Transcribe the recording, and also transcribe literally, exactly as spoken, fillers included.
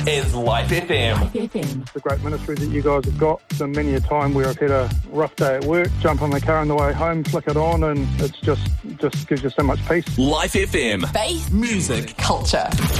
is Life F M. Life F M. It's a great ministry that you guys have got. So many a time where I've had a rough day at work, jump on the car on the way home, flick it on, and it's just just gives you so much peace. Life F M. Faith, music, culture.